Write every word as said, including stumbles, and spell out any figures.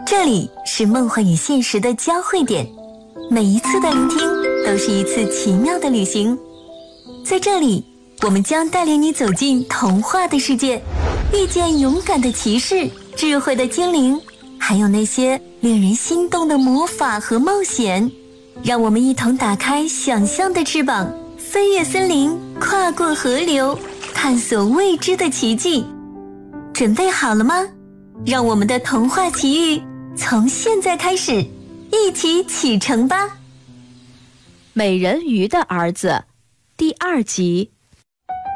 这里是梦幻与现实的交汇点，每一次的聆听都是一次奇妙的旅行。在这里，我们将带领你走进童话的世界，遇见勇敢的骑士、智慧的精灵，还有那些令人心动的魔法和冒险。让我们一同打开想象的翅膀，飞越森林，跨过河流，探索未知的奇迹。准备好了吗？让我们的童话奇遇从现在开始，一起启程吧。 美人鱼的儿子第二集。